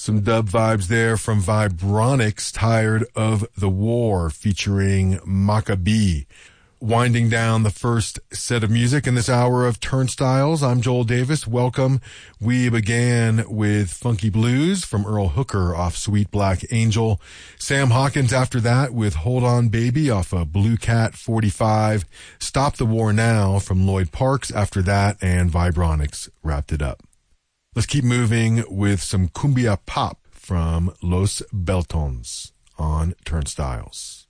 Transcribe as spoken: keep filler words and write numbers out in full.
Some dub vibes there from Vibronics, Tired of the War, featuring Maccabee. Winding down the first set of music in this hour of Turnstiles, I'm Joel Davis. Welcome. We began with Funky Blues from Earl Hooker off Sweet Black Angel. Sam Hawkins after that with Hold On Baby off of Blue Cat forty-five. Stop the War Now from Lloyd Parks after that, and Vibronics wrapped it up. Let's keep moving with some cumbia pop from Los Beltons on Turnstiles.